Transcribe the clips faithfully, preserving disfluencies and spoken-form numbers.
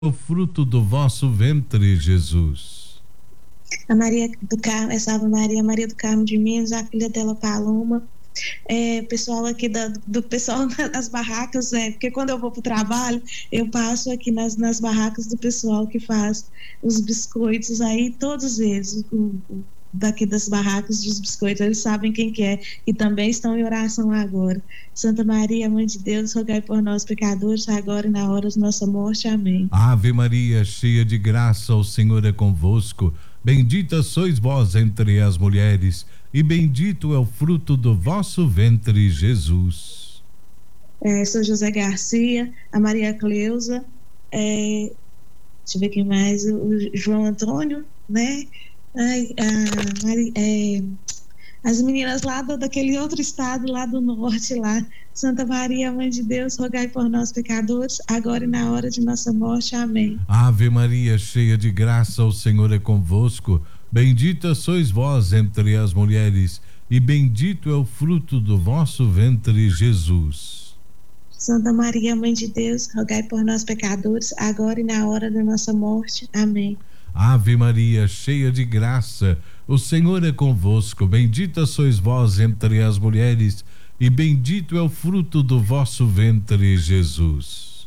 o fruto do vosso ventre, Jesus. A Maria do Carmo, essa Ave Maria, Maria do Carmo de Minas, a filha dela Paloma, é, pessoal aqui da, do pessoal das barracas, é, porque quando eu vou pro trabalho, eu passo aqui nas, nas barracas do pessoal que faz os biscoitos, aí todos eles, o, o, daqui das barracas dos biscoitos, eles sabem quem que é, e também estão em oração agora. Santa Maria, Mãe de Deus, rogai por nós pecadores, agora e na hora de nossa morte. Amém. Ave Maria, cheia de graça, o Senhor é convosco. Bendita sois vós entre as mulheres, e bendito é o fruto do vosso ventre, Jesus. É, sou José Garcia, a Maria Cleusa, é, deixa eu ver quem mais, o, o João Antônio, né? Ai, a Mari, é, as meninas lá do, daquele outro estado, lá do norte, lá. Santa Maria, Mãe de Deus, rogai por nós pecadores, agora e na hora de nossa morte. Amém. Ave Maria, cheia de graça, o Senhor é convosco. Bendita sois vós entre as mulheres, e bendito é o fruto do vosso ventre, Jesus. Santa Maria, Mãe de Deus, rogai por nós pecadores, agora e na hora da nossa morte. Amém. Ave Maria, cheia de graça, o Senhor é convosco. Bendita sois vós entre as mulheres, e bendito é o fruto do vosso ventre, Jesus.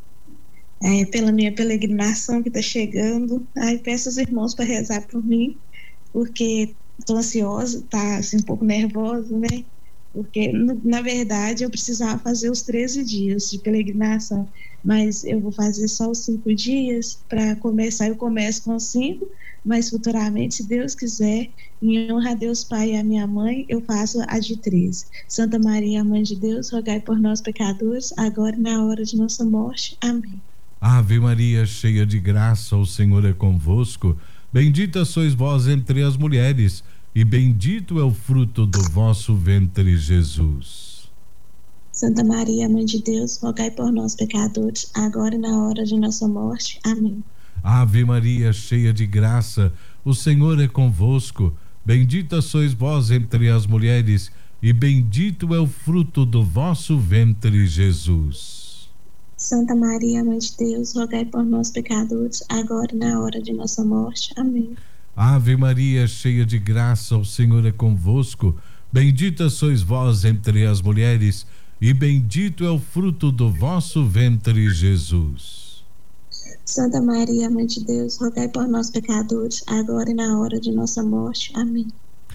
É, pela minha peregrinação que está chegando, aí peço aos irmãos para rezar por mim, porque estou ansiosa, tá assim, um pouco nervosa, né? Porque, na verdade, eu precisava fazer os treze dias de peregrinação, mas eu vou fazer só os cinco dias para começar. Eu começo com cinco, mas futuramente, se Deus quiser, em honra a Deus Pai e a minha mãe, eu faço a de treze. Santa Maria, Mãe de Deus, rogai por nós pecadores, agora e na hora de nossa morte. Amém. Ave Maria, cheia de graça, o Senhor é convosco. Bendita sois vós entre as mulheres, e bendito é o fruto do vosso ventre, Jesus. Santa Maria, Mãe de Deus, rogai por nós pecadores, agora e na hora de nossa morte. Amém. Ave Maria, cheia de graça, o Senhor é convosco. Bendita sois vós entre as mulheres, e bendito é o fruto do vosso ventre, Jesus. Santa Maria, Mãe de Deus, rogai por nós pecadores, agora e na hora de nossa morte. Amém. Ave Maria, cheia de graça, o Senhor é convosco. Bendita sois vós entre as mulheres, e bendito é o fruto do vosso ventre, Jesus. Santa Maria, Mãe de Deus, rogai por nós pecadores, agora e na hora de nossa morte. Amém.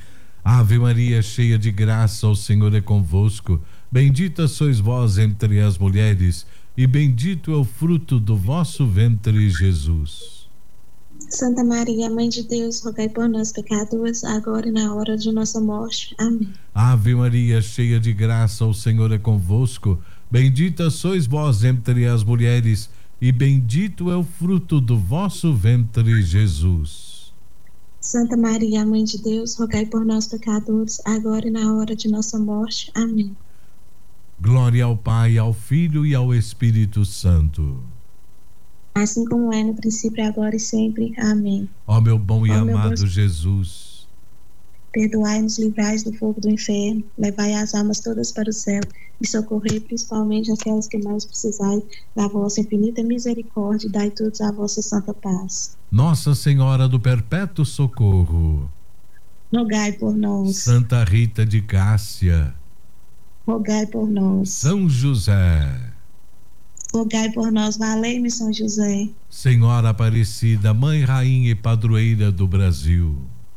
Ave Maria, cheia de graça, o Senhor é convosco. Bendita sois vós entre as mulheres, e bendito é o fruto do vosso ventre, Jesus. Santa Maria, Mãe de Deus, rogai por nós pecadores, agora e na hora de nossa morte. Amém. Ave Maria, cheia de graça, o Senhor é convosco. Bendita sois vós entre as mulheres, e bendito é o fruto do vosso ventre, Jesus. Santa Maria, Mãe de Deus, rogai por nós pecadores, agora e na hora de nossa morte. Amém. Glória ao Pai, ao Filho e ao Espírito Santo. Assim como é no princípio, agora e sempre. Amém. Ó meu bom e Ó meu amado bom... Jesus, perdoai-nos, livrai do fogo do inferno, levai as almas todas para o céu e socorrei principalmente aquelas que mais precisarem da vossa infinita misericórdia, e dai todos a vossa santa paz. Nossa Senhora do Perpétuo Socorro, rogai por nós. Santa Rita de Cássia, rogai por nós. São José, rogai por nós. Valei-me, São José. Senhora Aparecida, Mãe, Rainha e Padroeira do Brasil,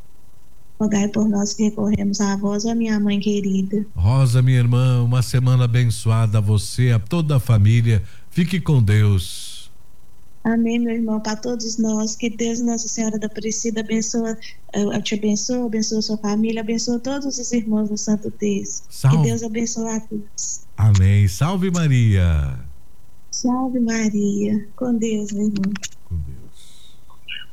rogai por nós que recorremos a vós, ó minha mãe querida. Rosa, minha irmã, uma semana abençoada a você, a toda a família. Fique com Deus. Amém, meu irmão, para todos nós. Que Deus, Nossa Senhora da Aparecida, abençoa, eu te abençoe, abençoa sua família, abençoa todos os irmãos do Santo Texto. Salve. Que Deus abençoe a todos. Amém. Salve Maria. Salve Maria. Com Deus, meu irmão.